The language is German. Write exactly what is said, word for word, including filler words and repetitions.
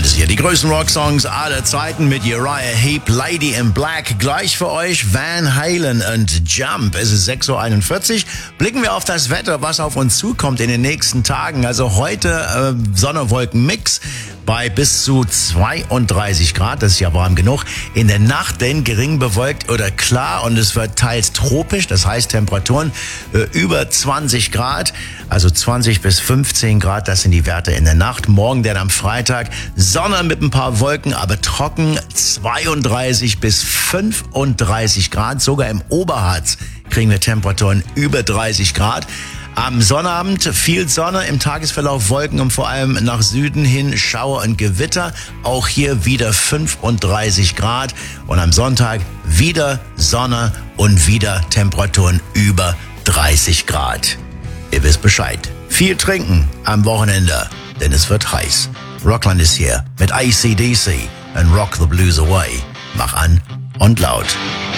Rockland ist hier. Die größten Rocksongs aller Zeiten mit Uriah Heep, Lady in Black. Gleich für euch Van Halen und Jump. Es ist sechs Uhr einundvierzig. Blicken wir auf das Wetter, was auf uns zukommt in den nächsten Tagen. Also heute äh, Sonne-Wolken-Mix bei bis zu zweiunddreißig Grad. Das ist ja warm genug. In der Nacht denn gering bewölkt oder klar und es wird teils tropisch. Das heißt Temperaturen äh, über zwanzig Grad. Also zwanzig bis fünfzehn Grad, das sind die Werte in der Nacht. Morgen dann am Freitag Sonne mit ein paar Wolken, aber trocken, zweiunddreißig bis fünfunddreißig Grad. Sogar im Oberharz kriegen wir Temperaturen über dreißig Grad. Am Sonnabend viel Sonne, im Tagesverlauf Wolken und vor allem nach Süden hin Schauer und Gewitter. Auch hier wieder fünfunddreißig Grad und am Sonntag wieder Sonne und wieder Temperaturen über dreißig Grad. Ihr wisst Bescheid. Viel trinken am Wochenende, denn es wird heiß. Rockland ist hier mit A C D C und Rock the Blues Away. Mach an und laut.